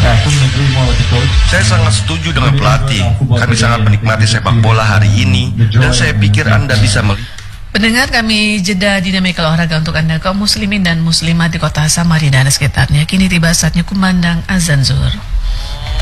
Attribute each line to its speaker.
Speaker 1: Saya sangat setuju dengan pelatih. Kami sangat menikmati sepak bola hari ini, dan saya pikir Anda bisa melihat.
Speaker 2: Pendengar, kami jeda dinamika olahraga untuk Anda kaum muslimin dan muslimat di kota Samarinda dan sekitarnya. Kini tiba saatnya kumandang azan zuhur.